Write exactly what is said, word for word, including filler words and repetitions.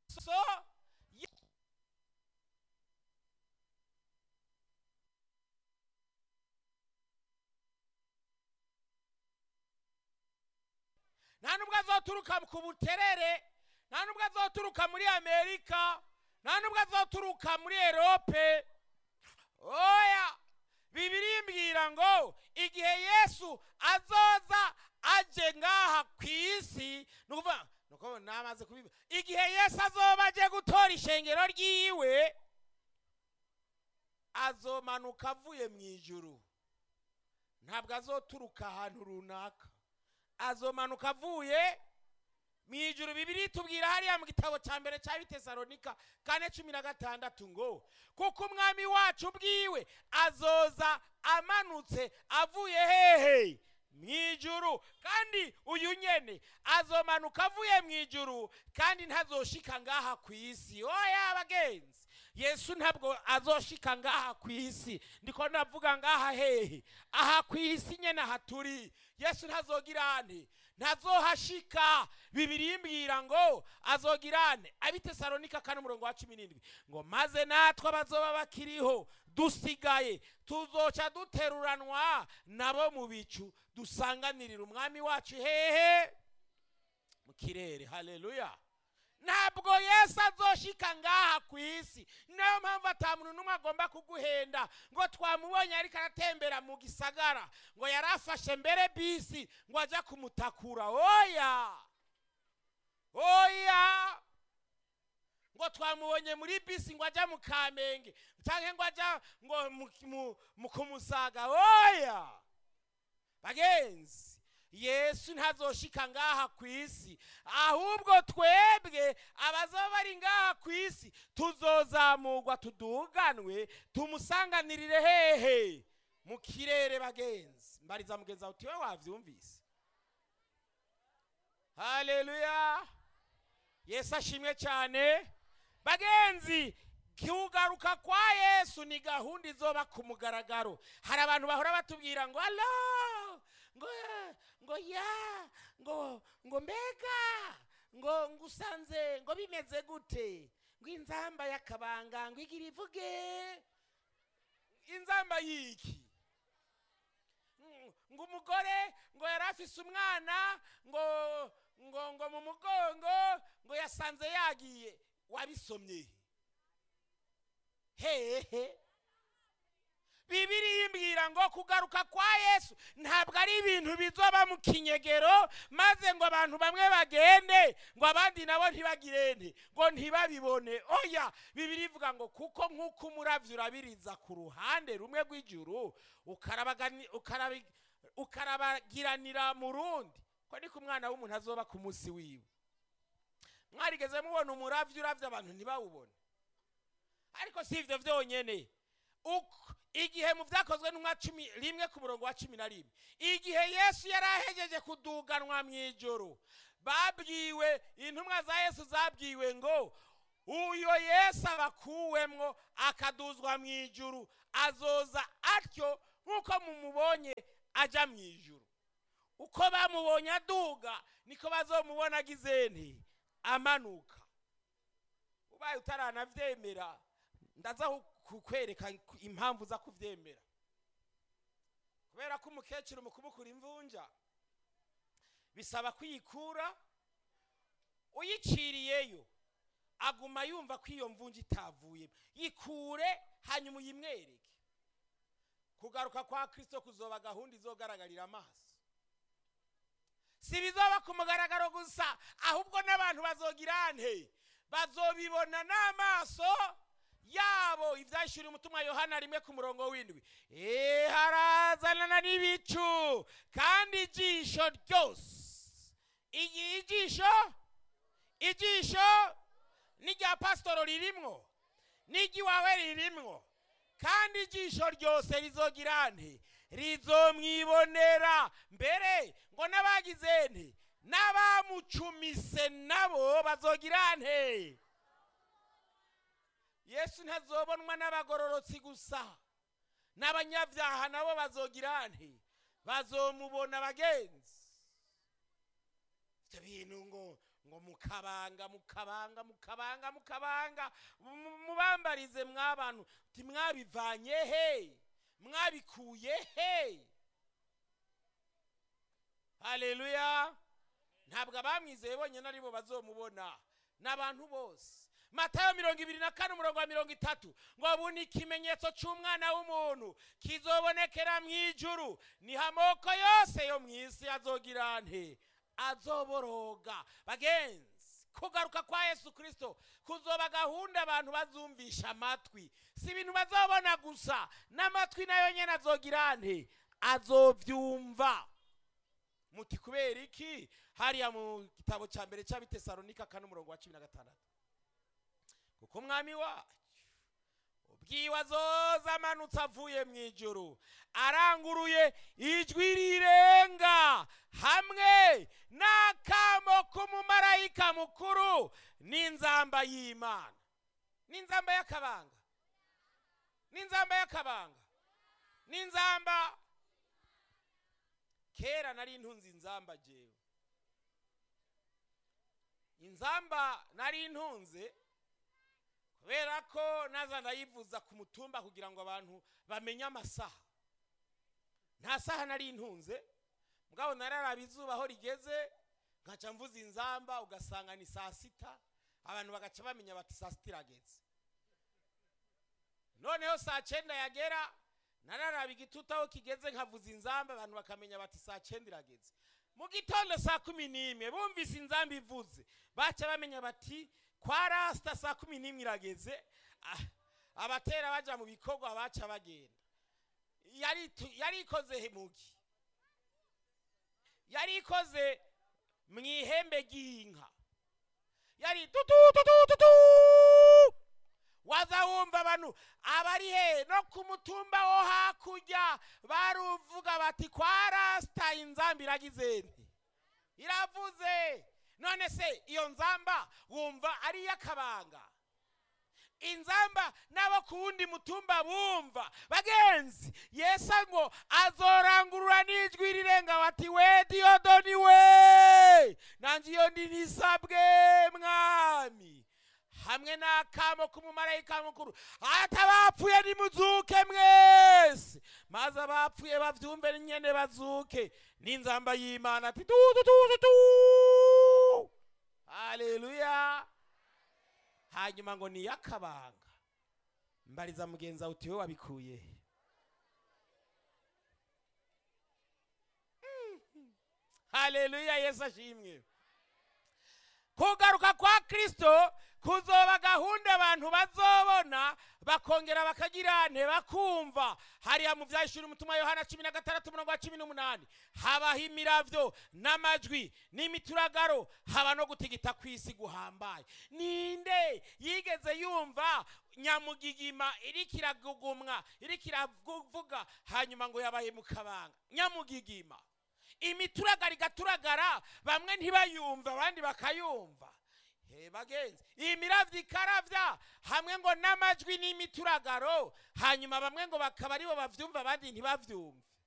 nta nubwo azoturuka ku buterere, nta nubwo azoturuka muri Amerika, nta nubwo azoturuka muri Europe. Oya, Bibiliya imbwira ngo igihe Yesu azoza aje ngaha ku isi, nukuvuga nuko namaze kubiba, igihe Yesu azoba aje gutora ishengero ryiwe, azomanuka avuye mu ijuru. Ntabwo azoturuka ahantu runaka, azomanuka avuye mu ijuru. Bibiliya tubwira hariya mu gitabo cya mbere cya Bitesalonika kane cumi na gatandatu ngo kuko umwami wacu bwiwe azoza amanutse avuye hehe? Mu ijuru. Kandi uyu nyene azomanuka avuye mu ijuru, kandi ntazoshika ngaha ku isi. Oya bagenzi, Yesu ntabwo azoshika ngaha ku isi. Ndiko navuga ngaha hehe? Aha ku isi nyene haturi. Yesu ntazogirane, ntazohashika. Bibiliya imbwira ngo azogirane. Abitesalonika kane umurongo wa cumi n'indwi ngo maze natwe abazoba bakiriho dusigaye tuzoca duteruranwa nabo mu bicu dusanganirira umwami wacu hehe? Mu kirere. Haleluya. Ntabwo Yesu azoshika ngaha ku isi. Nayo mpamvu atamuntu numwe agomba kuguhenda ngo twamubonye ariko aratembera mu gisagara ngo yarafashe mbere bisi ngo aja kumutakura. Oya, oya, ngo twamubonye muri bisi ngo aja mu Kamenge canke ngo aja ngo mu Kumusaga. Oya bagenzi, Yesu ntazoshika ngaha ku isi, ahubwo twebwe abazoba bari ngaha ku isi tuzozamurwa tuduganwe tumusanganirire hehe? Mu kirere. Bagenzi, mbariza mugeza uti we wavyumvise? Haleluya. Yesu ashimwe cyane. Bagenzi, kugaruka kwa Yesu ni gahunda izoba ku mugaragaro. Hari abantu bahora batubwira ngo allo ngo ngo ya ngo ngo mbega ngo ngusanze ngo bimeze gute, ngo inzamba yakabanga ngo igira ivuge. Inzamba yiki? Ngo umugore ngo yarafise umwana ngo ngo ngo mu mugongo ngo yasanze yagiye. Wabisomye hehe? Bibiliya imbwira ngo kugaruka kwa Yesu ntabwo ari ibintu bizoba mu kinyegero maze ngo abantu bamwe bagende ngo abandi nabo ntibagirene ngo ntibabibone. Oya, Bibiliya ivuga ngo kuko nk'uko umuravyi urabiriza ku ruhande rumwe rw'ijuru ukarabagiranira mu rundi, ko niko umwana w'umuntu azoba ku munsi wiwe. Mwarigeze mubona umuravyi uravye abantu ntibawubone? Ariko si ivyo vyonyene. Igihe mu vyakozwe n'umwa cumi rimwe ku murongo wa cumi na rimwe, igihe Yesu yarahejeje kuduganwa mu ijuru, babwiwe, intumwa za Yesu zabwiwe ngo uyo Yesu abakuwemwo akaduzwa mu ijuru azoza atyo nk'uko mumubonye aja mu ijuru. Uko bamubonye aduga niko bazomubona agizene amanuka. Ubaye utaranavyemera ndaza kukwereka impamvu za kuvyemera. Kubera ko umukecuru mu kubukura imvunja bisaba kwikura, uyiciriyeyo aguma yumva ko iyo mvunja itavuye. Yikure hanyuma uyimwereke. Kugaruka kwa Kristo kuzoba gahunda izogaragarira amaso. Si bizoba ku mugaragaro gusa, ahubwo n'abantu bazogirante, bazobibona n'amaso yabo. Ivyashuri umutumwa Yohana rimwe ku murongo w'indwi, eh harazanana n'ibicu kandi ijisho ryose, ijisho ijisho n'irya pasitoro ririmwo n'iry'iwawe ririmwo, kandi ijisho ryose rizogirante, rizomwibonera. Mbere ngo n'abagizente n'abamucumise nabo bazogirante. Yesu ntazobonwa n'abagororotsi gusa, n'abanyabyaha nabo bazogirante, bazomubona. Bagenzi, ibyo bintu ngo ngo mukabanga mukabanga mukabanga mukabanga mubambarize mwabantu ti mwabivanye he mwabikuye he. Haleluya. Ntabwo abamwizeye bonyine ari bo bazomubona n'abantu bose. Matayo mirongo ibiri na kane umurongo wa mirongo itatu ngo abuni ikimenyetso cy'umwana w'umuntu kizobonekera mu ijuru, niho amoko yose yo mu isi azogira nte azoboroga. Bagenzi, kugaruka kwa Yesu Kristo kuzoba gahunda abantu bazumvisha amatwi, si ibintu bazobona gusa, n'amatwi nayo nyene azogira nte azovyumva. Muti kubera iki? Hariya mu gitabo cya mbere cy'Abitesalonika kane umurongo wa cumi na gatandatu, kuko umwami wacu ubwiwe azoza amanutse avuye mu ijuru aranguruye ijwi rirenga hamwe n'akamo k'umumarayika mukuru n'inzamba y'Imana. N'inzamba y'akabanga, n'inzamba y'akabanga, n'inzamba. Kera nari intunzi inzamba jewe, inzamba nari intunze kubera ko naza ndayivuza ku mutumba kugira ngo abantu bamenye amasaha. Nta saha nari intunze, mugabo nararaba izuba aho rigeze ngaca mvuza inzamba, ugasanga ni saa sita, abantu bagaca bamenya bati saa sita irageze. Noneho saa cyenda yagera nararaba igituta aho kigeze nkavuza inzamba, abantu bakamenya bati saa cyenda irageze. Mu gitondo saa kumi n'imwe bumvise inzamba ivuze baca bamenya bati kwa rasta saa kumi n'imwe irageze. Abatera baja mu bikorwa baca bagenda. Yari yari ikoze mugi, yari ikoze mwihembe ry'inka, yari tutu tutu tutu. Waza wumva abantu abari he no ku mutumba wo hakurya baruvuga bati kwa rasta inzamba iragize nti iravuze. None se iyo nzamba wumva ari yakabanga? Inzamba nabo kuwundi mutumba bumva. Bagenzi, Yesu ngo azorangurura n'ijwi rirenga wati we Diyodoni we nanjye iyo ndi nisabwe mwami, hamwe n'akamo k'umumarayika mukuru ati abapfuye nimuzuke mwese, maze abapfuye bavyumve nyene bazuke. N'inzamba y'Imana ati tu tu tu tu. Haleluya. Hanyuma ngo ni yakabanga. Mbariza mugenza uti we wabikuye? Haleluya. Yesu ashimwe. Kugaruka kwa Kristo kuzoba gahunda abantu bazobona bakongera bakagira nte bakumva. Hariya mu vyashuri umutumwa Yohana cumi na gatandatu umurongo wa cumi n'umunani habaho imiravyo n'amajwi n'imituragaro, haba no gutigita kwisi guhambaye. Ninde yigeze yumva nyamugigima irikiragugumwa irikiravuga hanyuma ngo yabaye mu kabanga? Nyamugigima imituragara igaturagara, bamwe ntibayumva abandi bakayumva. He bagenzi, iyi miravyo ikaravya hamwe ngo n'amajwi n'imituragaro, hanyuma bamwe ngo bakaba aribo bavyumva abandi ntibavyumve.